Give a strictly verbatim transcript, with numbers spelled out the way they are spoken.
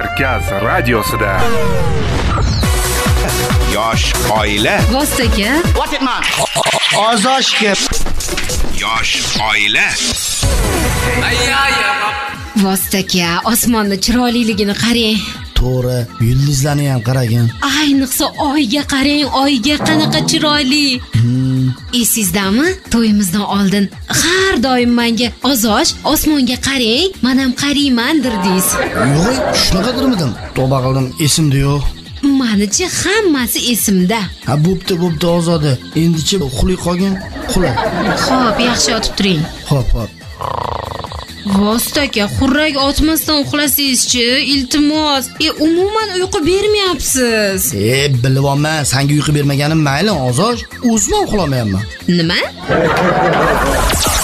Markaz radiosida. Yosh oila. Vostaka. What it man? Ozoshga. Yosh oila. Vostaka, osmonni chiroyliligini qarang. To'g'ri, yulduzlarni ham qaragin. Ayniqsa oyga qarang, oyga qanaqa chiroyli. Hmm. Esizdami? To'yimizdan oldin har doim menga Ozosh, osmonga qarang, men ham qarayman dedingiz. Yo'q, shunaqa qilmadim. Tavba qildim, esimda yo'q. Menichi hammasi esimda. Ha, bo'pti, bo'pti Ozoda. Endichi xuli qolgin, xula. Xo'p, yaxshi yotib turing. Xo'p, xo'p. Vostaka, xurrak otmasdan uxlasizchi, iltimos. E, umuman uyqu bermayapsiz. E, bilib olman, senga uyqu bermaganim mayli, Ozosh. O'zim uxlamayapman. Nima?